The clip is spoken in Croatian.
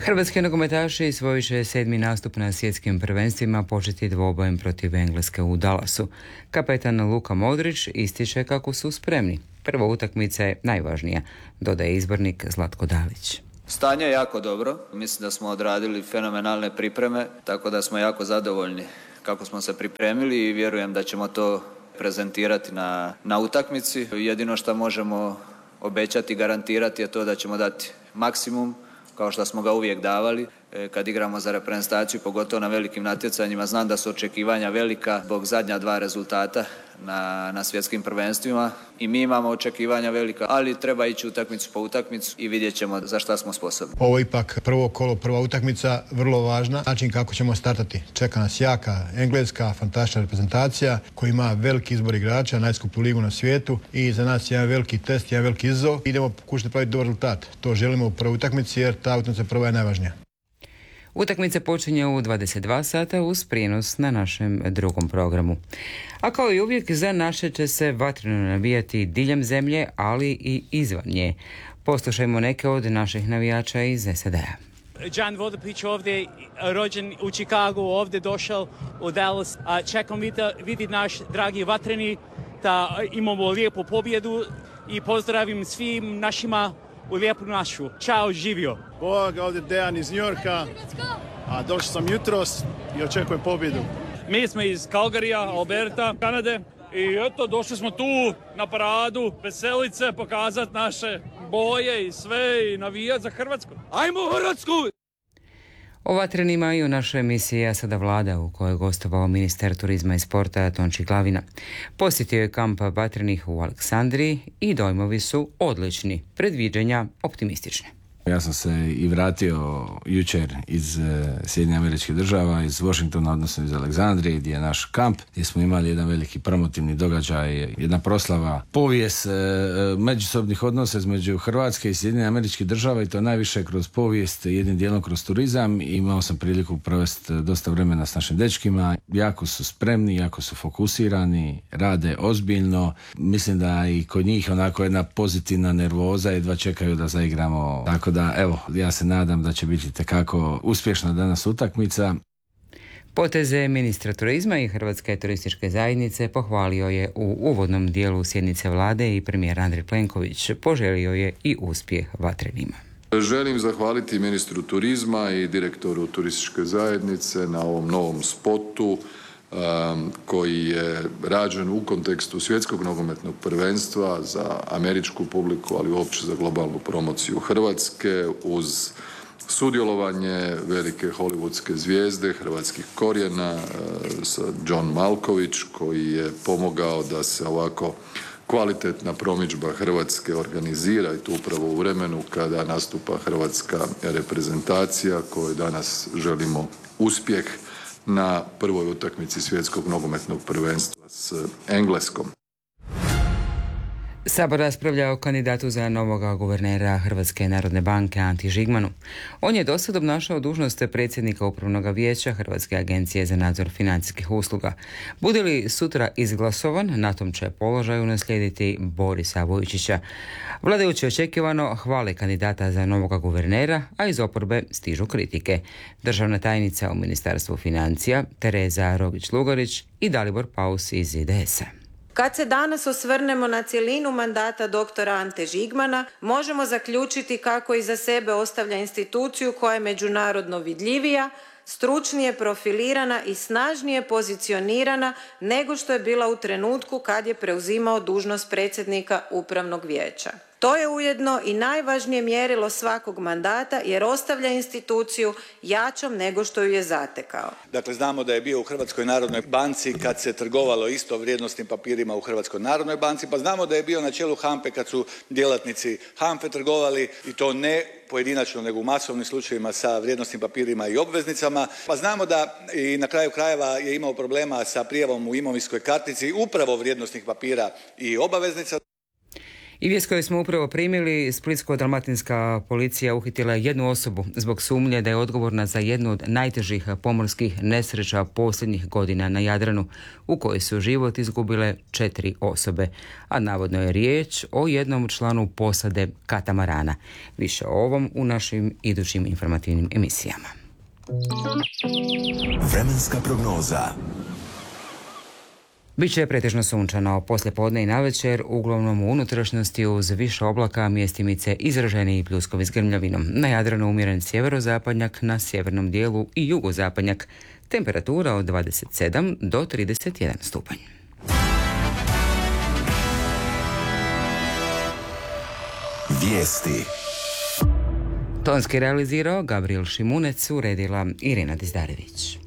Hrvatski nogometaši svoj će 7. nastup na svjetskim prvenstvima početi dvobojem protiv Engleske u Dallasu. Kapetan Luka Modrić ističe kako su spremni. Prva utakmica je najvažnija, dodaje izbornik Zlatko Dalić. Stanje je jako dobro. Mislim da smo odradili fenomenalne pripreme, tako da smo jako zadovoljni kako smo se pripremili i vjerujem da ćemo to prezentirati na utakmici. Jedino što možemo obećati i garantirati je to da ćemo dati maksimum, kao što smo ga uvijek davali kad igramo za reprezentaciju, pogotovo na velikim natjecanjima. Znam da su očekivanja velika zbog zadnja 2 rezultata na svjetskim prvenstvima i mi imamo očekivanja velika, ali treba ići utakmicu po utakmicu i vidjet ćemo za šta smo sposobni. Ovo je ipak prvo kolo, prva utakmica, vrlo važna. Način kako ćemo startati. Čeka nas jaka Engleska, fantastična reprezentacija koja ima veliki izbor igrača, najskuplju ligu na svijetu i za nas je jedan veliki test, jedan veliki izazov. Idemo pokušati praviti dobar rezultat. To želimo u prvoj utakmici jer ta utakmica prva je najvažnija. Utakmica počinje u 22 sata uz prijenos na našem drugom programu. A kao i uvijek, za naše će se vatreno navijati diljem zemlje, ali i izvan nje. Poslušajmo neke od naših navijača iz SAD-a. Đan Vodopić ovdje, rođen u Chicagu, ovdje došao u Dallas. Čekam vidjeti naš dragi vatreni, da imamo lijepu pobjedu i pozdravim svim našima u lijepu našu. Ćao, živio. Bog, ovdje Dejan iz Njorka, a došao sam jutros i očekujem pobjedu. Mi smo iz Calgaryja, Alberta, Kanade i eto, došli smo tu na paradu, veselit se, pokazati naše boje i sve i navijati za Hrvatsku. Ajmo Hrvatsku! O vatrenima i u našoj emisiji Ja sada vlada, u kojoj je gostovao ministar turizma i sporta Tonči Glavina. Posjetio je kamp vatrenih u Aleksandriji i dojmovi su odlični, predviđanja optimistične. Ja sam se i vratio jučer iz Sjedinjenih Američkih Država, iz Washingtona, odnosno iz Aleksandrije, gdje je naš kamp, gdje smo imali jedan veliki promotivni događaj, jedna proslava, povijest međusobnih odnosa između Hrvatske i Sjedinjenih Američkih Država, i to najviše kroz povijest, jednim dijelom kroz turizam. Imao sam priliku provesti dosta vremena s našim dečkima. Jako su spremni, jako su fokusirani, rade ozbiljno. Mislim da i kod njih onako jedna pozitivna nervoza, jedva čekaju da zaigramo. Tako da, evo, ja se nadam da će biti tekako uspješna danas utakmica. Poteze ministra turizma i Hrvatske turističke zajednice pohvalio je u uvodnom dijelu sjednice vlade i premijer Andrej Plenković. Poželio je i uspjeh vatrenima. Želim zahvaliti ministru turizma i direktoru turističke zajednice na ovom novom spotu koji je rađen u kontekstu svjetskog nogometnog prvenstva za američku publiku, ali uopće za globalnu promociju Hrvatske, uz sudjelovanje velike hollywoodske zvijezde hrvatskih korijena sa John Malkovich, koji je pomogao da se ovako kvalitetna promidžba Hrvatske organizira, i to upravo u vremenu kada nastupa hrvatska reprezentacija kojoj danas želimo uspjeh na prvoj utakmici svjetskog nogometnog prvenstva s Engleskom. Sabor raspravlja o kandidatu za novoga guvernera Hrvatske narodne banke Anti Žigmanu. On je dosad obnašao dužnost predsjednika Upravnog vijeća Hrvatske agencije za nadzor financijskih usluga. Bude li sutra izglasovan, na tom će položaju naslijediti Borisa Vujčića. Vladajući očekivano hvale kandidata za novoga guvernera, a iz oporbe stižu kritike. Državna tajnica u Ministarstvu financija Tereza Rogić-Lugarić i Dalibor Paus iz IDS-a. Kad se danas osvrnemo na cjelinu mandata doktora Ante Žigmana, možemo zaključiti kako iza sebe ostavlja instituciju koja je međunarodno vidljivija, stručnije profilirana i snažnije pozicionirana nego što je bila u trenutku kad je preuzimao dužnost predsjednika Upravnog vijeća. To je ujedno i najvažnije mjerilo svakog mandata jer ostavlja instituciju jačom nego što ju je zatekao. Dakle, znamo da je bio u Hrvatskoj narodnoj banci kad se trgovalo isto vrijednosnim papirima u Hrvatskoj narodnoj banci, pa znamo da je bio na čelu HANFA-e kad su djelatnici HANFA-e trgovali, i to ne pojedinačno nego u masovnim slučajevima sa vrijednosnim papirima i obveznicama. Pa znamo da i na kraju krajeva je imao problema sa prijavom u imovinskoj kartici upravo vrijednosnih papira i obaveznica. I vijest koju smo upravo primili, Splitsko-dalmatinska policija uhitila je jednu osobu zbog sumnje da je odgovorna za jednu od najtežih pomorskih nesreća posljednjih godina na Jadranu, u kojoj su život izgubile 4 osobe, a navodno je riječ o jednom članu posade katamarana. Više o ovom u našim idućim informativnim emisijama. Vremenska prognoza. Biće pretežno sunčano, poslijepodne i navečer, uglavnom u unutrašnjosti uz više oblaka, mjestimice izraženi pljuskovi s grmljavinom. Na Jadranu umjeren sjeverozapadnjak, na sjevernom dijelu i jugozapadnjak. Temperatura od 27 do 31 stupanj. Vijesti. Tonski realizirao Gabriel Šimunec, uredila Irina Dizdarević.